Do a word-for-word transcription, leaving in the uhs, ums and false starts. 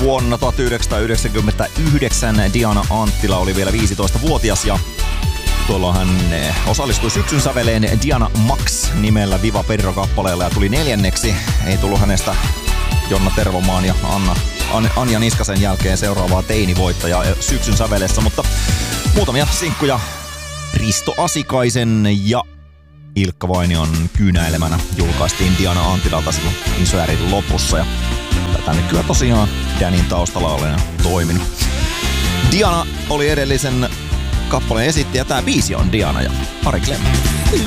Vuonna tuhatyhdeksänsataayhdeksänkymmentäyhdeksän Diana Anttila oli vielä viisitoistavuotias ja tuolloin hän osallistui syksyn säveleen Diana Max nimellä Viva Perro-kappaleella ja tuli neljänneksi. Ei tullut hänestä Jonna Tervomaan ja Anna, An, Anja Niskasen jälkeen seuraavaa teinivoittajaa syksyn sävelessä, mutta muutamia sinkkuja Risto Asikaisen ja Ilkka Vainion kyynäilemänä julkaistiin Diana Anttilalta silloin Isoärin lopussa ja tätä nykyään tosiaan Danin taustalla olen toiminut. Diana oli edellisen kappaleen esittäjä, tää biisi on Diana ja Ari Clem.